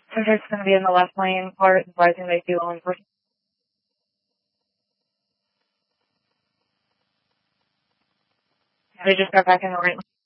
Subject's going to be in the left lane, car advising they see law enforcement. They just got back in the right lane.